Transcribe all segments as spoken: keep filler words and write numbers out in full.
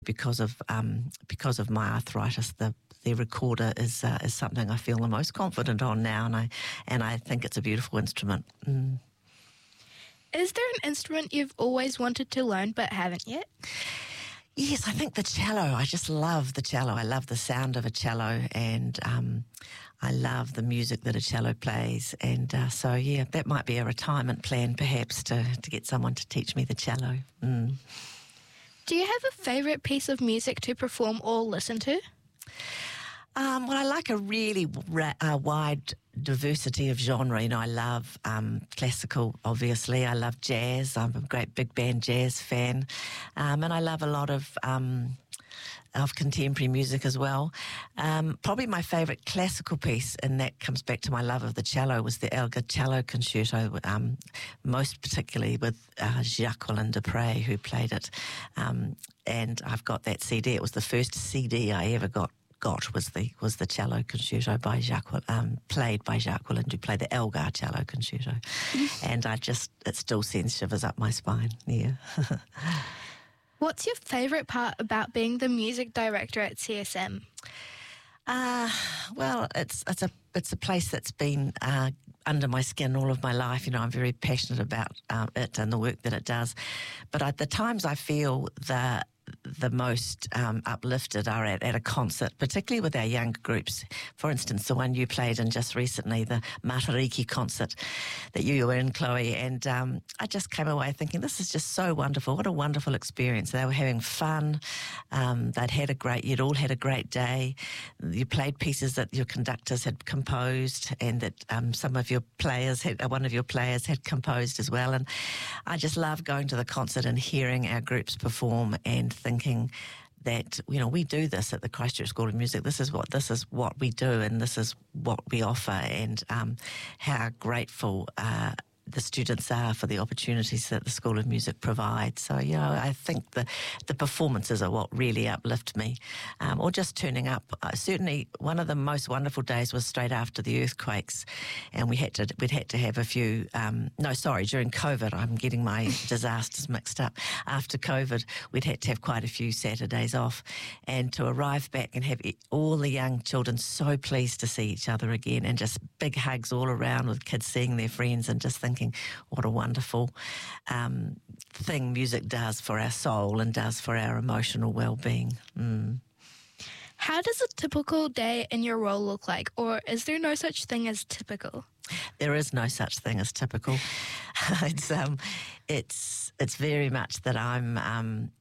because of um, because of my arthritis. The the recorder is uh, is something I feel the most confident on now, and I and I think it's a beautiful instrument. Mm. Is there an instrument you've always wanted to learn but haven't yet? Yes, I think the cello. I just love the cello. I love the sound of a cello, and um, I love the music that a cello plays. And uh, so, yeah, that might be a retirement plan, perhaps, to, to get someone to teach me the cello. Mm. Do you have a favourite piece of music to perform or listen to? Um, well, I like a really ra- uh, wide diversity of genre. You know, I love um, classical, obviously. I love jazz. I'm a great big band jazz fan. Um, and I love a lot of um, of contemporary music as well. Um, probably my favourite classical piece, and that comes back to my love of the cello, was the Elgar Cello Concerto, um, most particularly with uh, Jacqueline du Pré, who played it. Um, and I've got that C D. It was the first C D I ever got. Got was the was the cello concerto by Jacques, um, played by Jacqueline du Pré, the Elgar Cello Concerto, and I just it still sends shivers up my spine. Yeah. What's your favourite part about being the music director at C S M? Uh, well, it's it's a it's a place that's been uh, under my skin all of my life. You know, I'm very passionate about uh, it and the work that it does. But at the times I feel that the most um, uplifted are at, at a concert, particularly with our younger groups. For instance, the one you played in just recently, the Matariki concert that you were in, Chloe, and um, I just came away thinking, this is just so wonderful. What a wonderful experience. They were having fun. Um, they'd had a great, you'd all had a great day. You played pieces that your conductors had composed and that um, some of your players had, one of your players had composed as well. And I just love going to the concert and hearing our groups perform and thinking that, you know, we do this at the Christchurch School of Music. This is what this is what we do, and this is what we offer, and um, how grateful uh, the students are for the opportunities that the School of Music provides. So, you know, I think the the performances are what really uplift me, um, or just turning up. Uh, certainly, one of the most wonderful days was straight after the earthquakes, and we had to we'd had to have a few. Um, no, sorry, during COVID, I'm getting my disasters mixed up. After COVID, we'd had to have quite a few Saturdays off, and to arrive back and have all the young children so pleased to see each other again, and just big hugs all around with kids seeing their friends, and just thinking, what a wonderful um, thing music does for our soul and does for our emotional well-being. Mm. How does a typical day in your role look like, or is there no such thing as typical? There is no such thing as typical. it's um, it's it's very much that I'm. Um,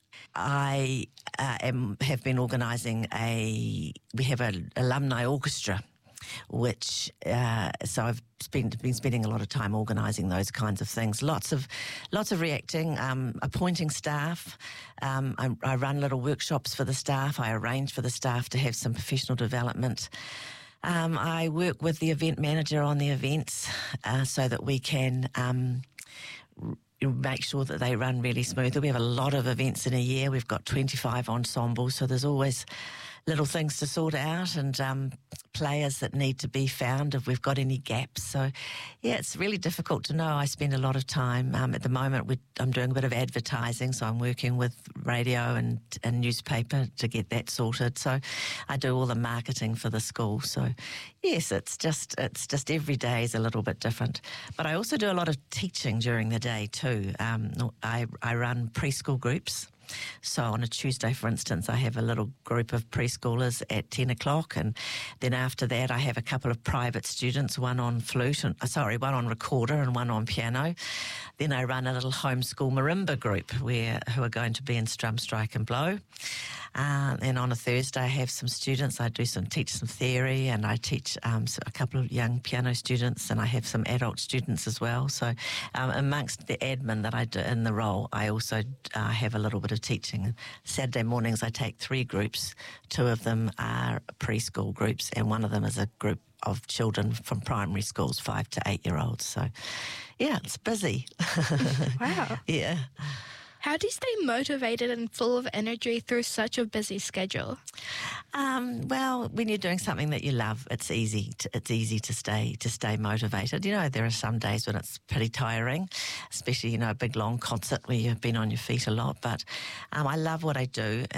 I uh, am have been organising a. We have an alumni orchestra, which uh, so I've spent, been spending a lot of time organising those kinds of things. Lots of lots of reacting, um, appointing staff. Um, I, I run little workshops for the staff. I arrange for the staff to have some professional development. Um, I work with the event manager on the events uh, so that we can um, r- make sure that they run really smoothly. We have a lot of events in a year. We've got twenty-five ensembles, so there's always little things to sort out, and um, players that need to be found if we've got any gaps. So, yeah, it's really difficult to know. I spend a lot of time. Um, at the moment, we, I'm doing a bit of advertising, so I'm working with radio and, and newspaper to get that sorted. So I do all the marketing for the school. So, yes, it's just it's just every day is a little bit different. But I also do a lot of teaching during the day too. Um, I, I run preschool groups. So on a Tuesday, for instance, I have a little group of preschoolers at ten o'clock, and then after that I have a couple of private students, one on flute, and, uh, sorry, one on recorder and one on piano. Then I run a little homeschool marimba group where who are going to be in strum, strike and blow. Uh, and on a Thursday I have some students. I do some teach some theory, and I teach um, a couple of young piano students, and I have some adult students as well. So um, amongst the admin that I do in the role, I also uh, have a little bit of teaching. Saturday mornings I take three groups. Two of them are preschool groups, and one of them is a group of children from primary schools, five to eight year olds. So yeah, it's busy. Wow. Yeah. How do you stay motivated and full of energy through such a busy schedule? Um, well, when you're doing something that you love, it's easy. To, it's easy to stay to stay motivated. You know, there are some days when it's pretty tiring, especially you know a big long concert where you've been on your feet a lot. But um, I love what I do.